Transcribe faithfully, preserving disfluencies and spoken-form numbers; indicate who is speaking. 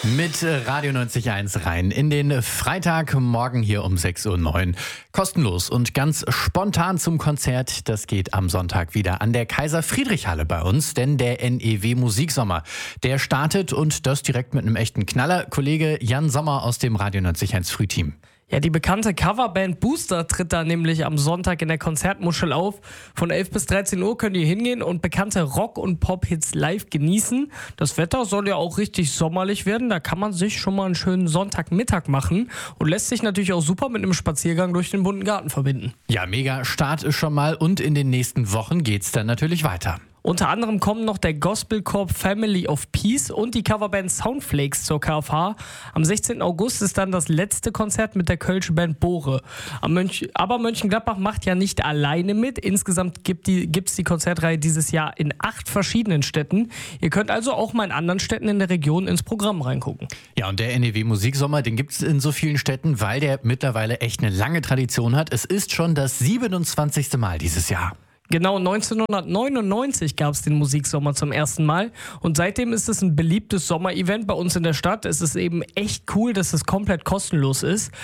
Speaker 1: Mit Radio neunzig Komma eins rein in den Freitagmorgen hier um sechs Uhr neun. Kostenlos und ganz spontan zum Konzert. Das geht am Sonntag wieder an der Kaiser-Friedrich-Halle bei uns, denn der N E W Musiksommer, der startet und das direkt mit einem echten Knaller. Kollege Jan Sommer aus dem Radio neunzig Komma eins Frühteam.
Speaker 2: Ja, die bekannte Coverband Booster tritt da nämlich am Sonntag in der Konzertmuschel auf. Von elf bis dreizehn Uhr könnt ihr hingehen und bekannte Rock- und Pop-Hits live genießen. Das Wetter soll ja auch richtig sommerlich werden. Da kann man sich schon mal einen schönen Sonntagmittag machen und lässt sich natürlich auch super mit einem Spaziergang durch den bunten Garten verbinden.
Speaker 1: Ja, mega Start ist schon mal und in den nächsten Wochen geht's dann natürlich weiter.
Speaker 2: Unter anderem kommen noch der Gospelcorp Family of Peace und die Coverband Soundflakes zur K F H. Am sechzehnten August ist dann das letzte Konzert mit der Kölsche Band Bohre. Am Mönch- Aber Mönchengladbach macht ja nicht alleine mit. Insgesamt gibt die, gibt's die Konzertreihe dieses Jahr in acht verschiedenen Städten. Ihr könnt also auch mal in anderen Städten in der Region ins Programm reingucken.
Speaker 1: Ja, und der N E W Musiksommer, den gibt's in so vielen Städten, weil der mittlerweile echt eine lange Tradition hat. Es ist schon das siebenundzwanzigste Mal dieses Jahr.
Speaker 2: Genau, neunzehnhundertneunundneunzig gab es den Musiksommer zum ersten Mal und seitdem ist es ein beliebtes Sommerevent bei uns in der Stadt. Es ist eben echt cool, dass es komplett kostenlos ist.